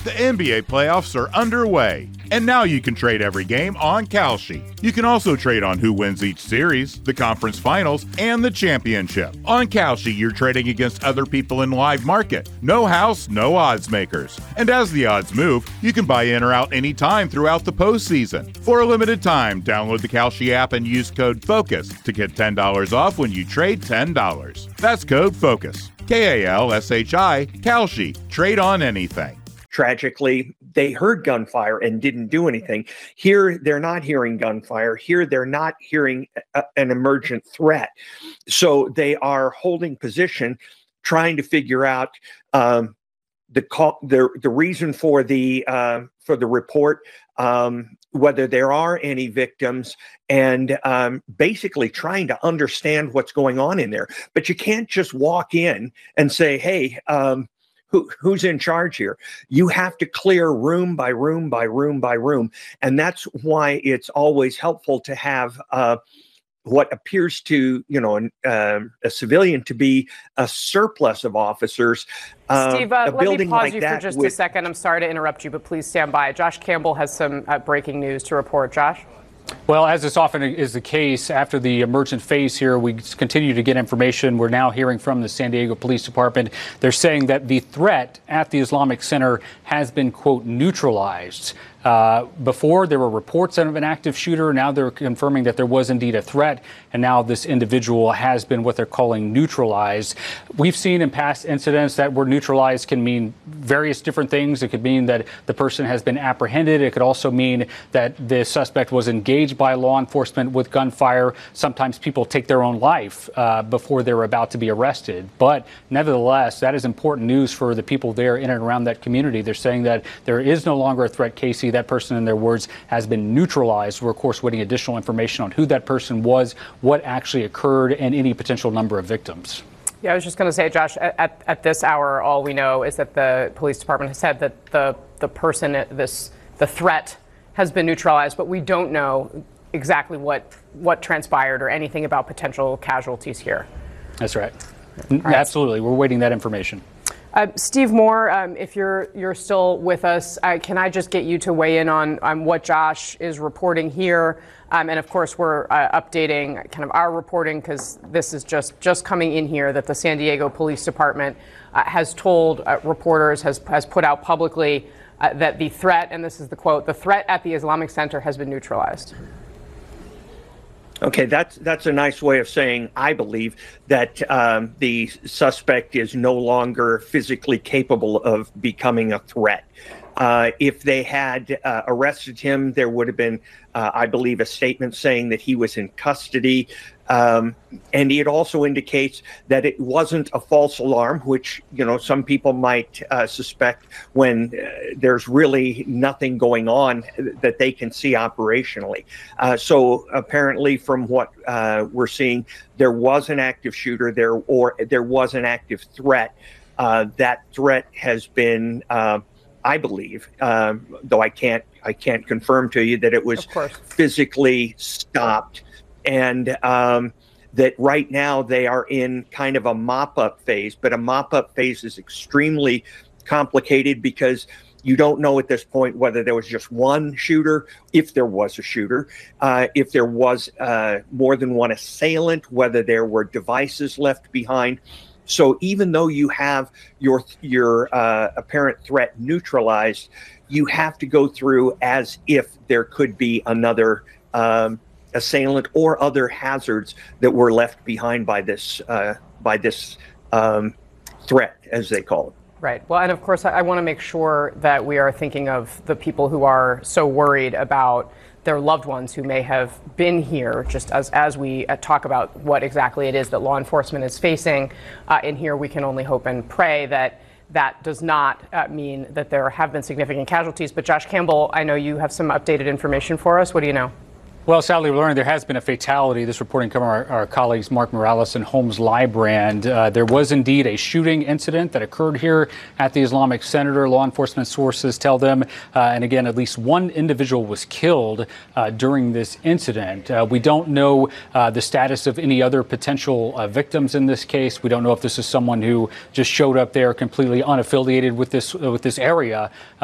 The NBA playoffs are underway, and now you can trade every game on Kalshi. You can also trade on who wins each series, the conference finals, and the championship. On Kalshi, you're trading against other people in live market. No house, no odds makers. And as the odds move, you can buy in or out anytime throughout the postseason. For a limited time, download the Kalshi app and use code FOCUS to get $10 off when you trade $10. That's code FOCUS. Kalshi, Kalshi. Trade on anything. Tragically, they heard gunfire and didn't do anything. Here, they're not hearing gunfire. Here, they're not hearing an emergent threat. So they are holding position, trying to figure out the reason for the report, whether there are any victims, and basically trying to understand what's going on in there. But you can't just walk in and say, hey, who's in charge here? You have to clear room by room by room by room. And that's why it's always helpful to have what appears to, a civilian to be a surplus of officers. Steve, let me pause you for just a second. I'm sorry to interrupt you, but please stand by. Josh Campbell has some breaking news to report. Josh? Well, as this often is the case, after the emergent phase here, we continue to get information. We're now hearing from the San Diego Police Department. They're saying that the threat at the Islamic Center has been, quote, neutralized. Before, there were reports of an active shooter. Now they're confirming that there was indeed a threat, and now this individual has been what they're calling neutralized. We've seen in past incidents that word neutralized can mean various different things. It could mean that the person has been apprehended. It could also mean that the suspect was engaged by law enforcement with gunfire. Sometimes people take their own life before they're about to be arrested. But nevertheless, that is important news for the people there in and around that community. They're saying that there is no longer a threat, Casey. That person, in their words, has been neutralized. We're, of course, waiting additional information on who that person was, what actually occurred, and any potential number of victims. Yeah, I was just going to say, Josh, at this hour, all we know is that the police department has said that the person, the threat, has been neutralized, but we don't know exactly what transpired or anything about potential casualties here. That's right. Absolutely. We're waiting that information. Steve Moore, if you're still with us, can I just get you to weigh in on what Josh is reporting here? And of course, we're updating kind of our reporting, because this is just coming in here that the San Diego Police Department has told reporters, has put out publicly that the threat, and this is the quote, the threat at the Islamic Center has been neutralized. Okay, that's a nice way of saying, I believe, that the suspect is no longer physically capable of becoming a threat. If they had arrested him, there would have been, I believe, a statement saying that he was in custody. And it also indicates that it wasn't a false alarm, which, some people might suspect when there's really nothing going on that they can see operationally. So apparently, from what we're seeing, there was an active shooter there, or there was an active threat. That threat has been, I believe, though I can't confirm to you that it was physically stopped. And that right now they are in kind of a mop-up phase, but a mop-up phase is extremely complicated because you don't know at this point whether there was just one shooter, if there was a shooter, if there was more than one assailant, whether there were devices left behind. So even though you have your apparent threat neutralized, you have to go through as if there could be another assailant or other hazards that were left behind by this threat, as they call it. Right. Well, and of course, I want to make sure that we are thinking of the people who are so worried about their loved ones who may have been here, just as we talk about what exactly it is that law enforcement is facing. In here, we can only hope and pray that that does not mean that there have been significant casualties. But Josh Campbell, I know you have some updated information for us. What do you know? Well, sadly, we're learning there has been a fatality. This reporting coming from our colleagues Mark Morales and Holmes Lybrand. There was indeed a shooting incident that occurred here at the Islamic Center. Law enforcement sources tell them, and again, at least one individual was killed during this incident. We don't know the status of any other potential victims in this case. We don't know if this is someone who just showed up there completely unaffiliated with this area.